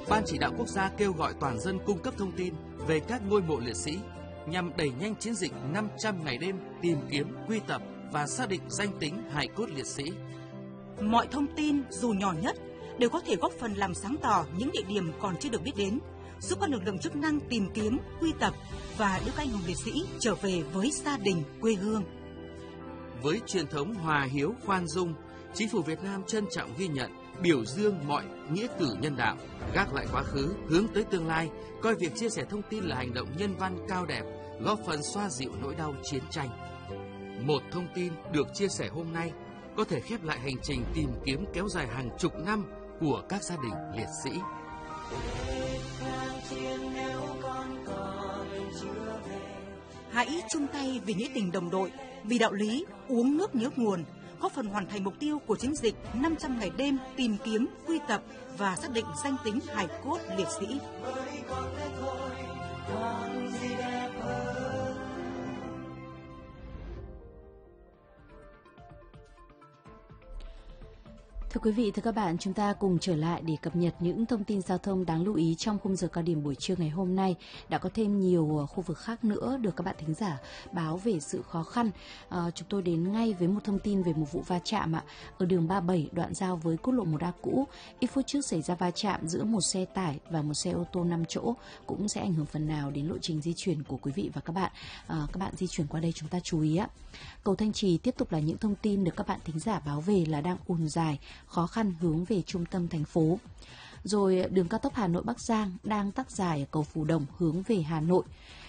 Ban Chỉ đạo Quốc gia kêu gọi toàn dân cung cấp thông tin về các ngôi mộ liệt sĩ nhằm đẩy nhanh chiến dịch 500 ngày đêm tìm kiếm, quy tập và xác định danh tính hài cốt liệt sĩ. Mọi thông tin dù nhỏ nhất đều có thể góp phần làm sáng tỏ những địa điểm còn chưa được biết đến, giúp các lực lượng chức năng tìm kiếm, quy tập và đưa các anh hùng liệt sĩ trở về với gia đình, quê hương. Với truyền thống hòa hiếu, khoan dung, Chính phủ Việt Nam trân trọng ghi nhận, biểu dương mọi nghĩa cử nhân đạo, gác lại quá khứ, hướng tới tương lai, coi việc chia sẻ thông tin là hành động nhân văn cao đẹp, góp phần xoa dịu nỗi đau chiến tranh. Một thông tin được chia sẻ hôm nay có thể khép lại hành trình tìm kiếm kéo dài hàng chục năm của các gia đình liệt sĩ. Hãy chung tay vì nghĩa tình đồng đội, vì đạo lý uống nước nhớ nguồn, góp phần hoàn thành mục tiêu của chiến dịch 500 ngày đêm tìm kiếm, quy tập và xác định danh tính hài cốt liệt sĩ. Thưa quý vị, thưa các bạn, chúng ta cùng trở lại để cập nhật những thông tin giao thông đáng lưu ý trong khung giờ cao điểm buổi trưa ngày hôm nay. Đã có thêm nhiều khu vực khác nữa được các bạn thính giả báo về sự khó khăn. Chúng tôi đến ngay với một thông tin về một vụ va chạm ở đường 37 đoạn giao với quốc lộ 1A cũ. Ít phút trước xảy ra va chạm giữa một xe tải và một xe ô tô 5 chỗ, cũng sẽ ảnh hưởng phần nào đến lộ trình di chuyển của quý vị và các bạn. Các bạn di chuyển qua đây chúng ta chú ý Cầu Thanh Trì tiếp tục là những thông tin được các bạn thính giả báo về là đang ùn dài, khó khăn hướng về trung tâm thành phố. Rồi đường cao tốc Hà Nội Bắc Giang đang tắc dài ở cầu Phù Đồng hướng về Hà Nội.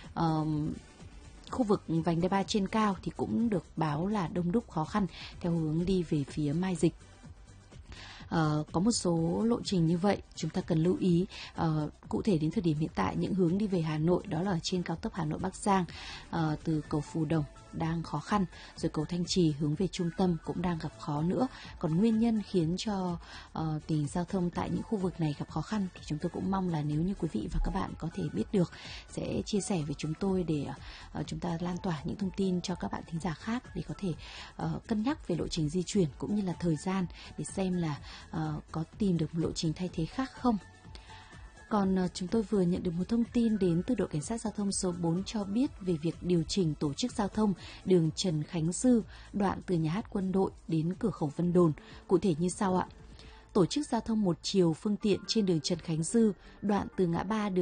Khu vực vành đai 3 trên cao thì cũng được báo là đông đúc khó khăn theo hướng đi về phía Mai Dịch. Có một số lộ trình như vậy chúng ta cần lưu ý. Cụ thể đến thời điểm hiện tại, những hướng đi về Hà Nội đó là trên cao tốc Hà Nội Bắc Giang từ cầu Phù Đồng đang khó khăn, rồi cầu Thanh Trì hướng về trung tâm cũng đang gặp khó nữa. Còn nguyên nhân khiến cho tình hình giao thông tại những khu vực này gặp khó khăn thì chúng tôi cũng mong là nếu như quý vị và các bạn có thể biết được sẽ chia sẻ với chúng tôi để chúng ta lan tỏa những thông tin cho các bạn thính giả khác để có thể cân nhắc về lộ trình di chuyển cũng như là thời gian để xem là có tìm được một lộ trình thay thế khác không. Còn chúng tôi vừa nhận được một thông tin đến từ đội cảnh sát giao thông số 4 cho biết về việc điều chỉnh tổ chức giao thông đường Trần Khánh Dư, đoạn từ nhà hát Quân đội đến cửa khẩu Vân Đồn. Cụ thể như sau Tổ chức giao thông một chiều phương tiện trên đường Trần Khánh Dư, đoạn từ ngã ba đường